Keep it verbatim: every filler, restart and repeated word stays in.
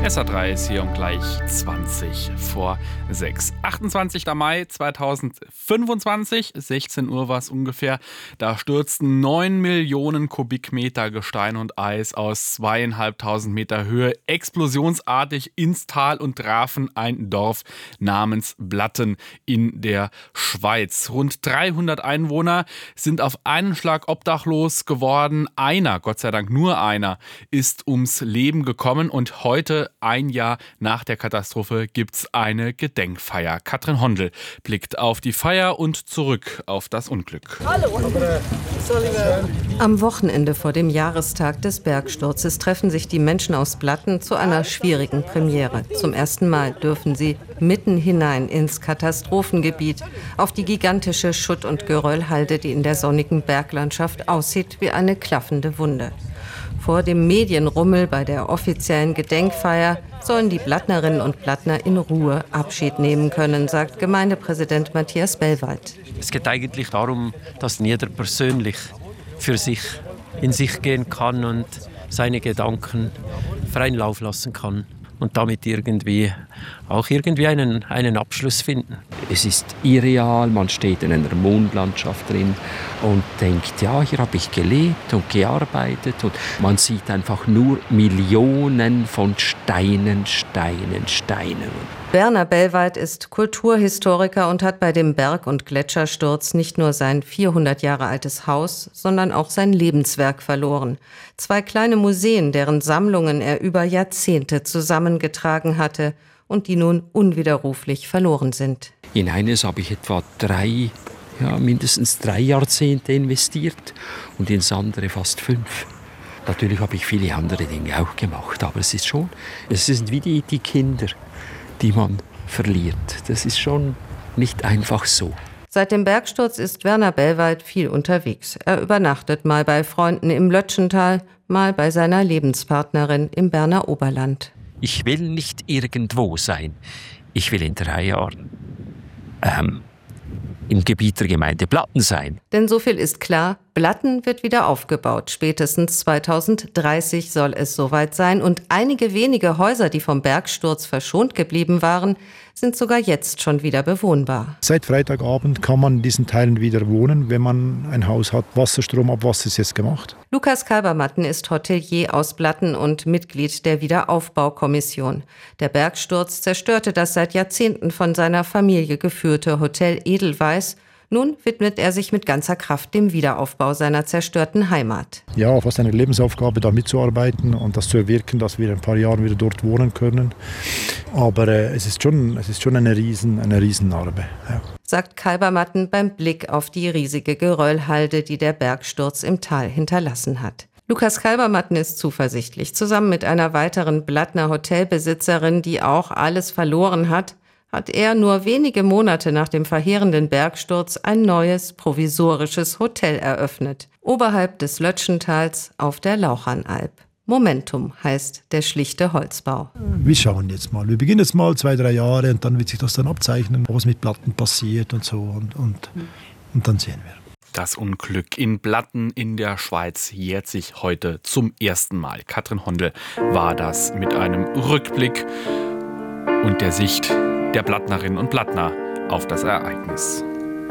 S A drei ist hier um gleich zwanzig vor sechs. achtundzwanzigster Mai zweitausendfünfundzwanzig, sechzehn Uhr war es ungefähr. Da stürzten neun Millionen Kubikmeter Gestein und Eis aus zweieinhalbtausend Meter Höhe explosionsartig ins Tal und trafen ein Dorf namens Blatten in der Schweiz. Rund dreihundert Einwohner sind auf einen Schlag obdachlos geworden. Einer, Gott sei Dank nur einer, ist ums Leben gekommen und heute, ein Jahr nach der Katastrophe, gibt's eine Gedenkfeier. Katrin Hondel blickt auf die Feier und zurück auf das Unglück. Am Wochenende vor dem Jahrestag des Bergsturzes treffen sich die Menschen aus Blatten zu einer schwierigen Premiere. Zum ersten Mal dürfen sie mitten hinein ins Katastrophengebiet, auf die gigantische Schutt- und Geröllhalde, die in der sonnigen Berglandschaft aussieht wie eine klaffende Wunde. Vor dem Medienrummel bei der offiziellen Gedenkfeier sollen die Blattnerinnen und Blattner in Ruhe Abschied nehmen können, sagt Gemeindepräsident Matthias Bellwald. Es geht eigentlich darum, dass jeder persönlich für sich in sich gehen kann und seine Gedanken freien Lauf lassen kann und damit irgendwie auch irgendwie einen, einen Abschluss finden. Es ist irreal, man steht in einer Mondlandschaft drin und denkt, ja, hier habe ich gelebt und gearbeitet und man sieht einfach nur Millionen von Steinen, Steinen, Steinen. Werner Bellwald ist Kulturhistoriker und hat bei dem Berg- und Gletschersturz nicht nur sein vierhundert Jahre altes Haus, sondern auch sein Lebenswerk verloren. Zwei kleine Museen, deren Sammlungen er über Jahrzehnte zusammengetragen hatte und die nun unwiderruflich verloren sind. In eines habe ich etwa drei, ja, mindestens drei Jahrzehnte investiert und ins andere fast fünf. Natürlich habe ich viele andere Dinge auch gemacht, aber es ist schon, es sind wie die, die Kinder, die man verliert. Das ist schon nicht einfach so. Seit dem Bergsturz ist Werner Bellwald viel unterwegs. Er übernachtet mal bei Freunden im Lötschental, mal bei seiner Lebenspartnerin im Berner Oberland. Ich will nicht irgendwo sein. Ich will in drei Jahren ähm, im Gebiet der Gemeinde Blatten sein. Denn so viel ist klar, Blatten wird wieder aufgebaut. Spätestens zweitausenddreißig soll es soweit sein. Und einige wenige Häuser, die vom Bergsturz verschont geblieben waren, sind sogar jetzt schon wieder bewohnbar. Seit Freitagabend kann man in diesen Teilen wieder wohnen, wenn man ein Haus hat. Wasserstrom, Abwasser ist jetzt gemacht. Lukas Kalbermatten ist Hotelier aus Blatten und Mitglied der Wiederaufbaukommission. Der Bergsturz zerstörte das seit Jahrzehnten von seiner Familie geführte Hotel Edelweiss. Nun widmet er sich mit ganzer Kraft dem Wiederaufbau seiner zerstörten Heimat. Ja, fast eine Lebensaufgabe, da mitzuarbeiten und das zu erwirken, dass wir in ein paar Jahren wieder dort wohnen können. Aber äh, es ist schon, es ist schon eine riesen, eine Riesennarbe. Ja. Sagt Kalbermatten beim Blick auf die riesige Geröllhalde, die der Bergsturz im Tal hinterlassen hat. Lukas Kalbermatten ist zuversichtlich. Zusammen mit einer weiteren Blattner Hotelbesitzerin, die auch alles verloren hat, hat er nur wenige Monate nach dem verheerenden Bergsturz ein neues, provisorisches Hotel eröffnet. Oberhalb des Lötschentals auf der Lauchernalb. Momentum heißt der schlichte Holzbau. Wir schauen jetzt mal. Wir beginnen jetzt mal zwei, drei Jahre und dann wird sich das dann abzeichnen, was mit Platten passiert und so. Und, und, und dann sehen wir. Das Unglück in Blatten in der Schweiz jährt sich heute zum ersten Mal. Katrin Hondel war das mit einem Rückblick und der Sicht der Blattnerinnen und Blattner auf das Ereignis.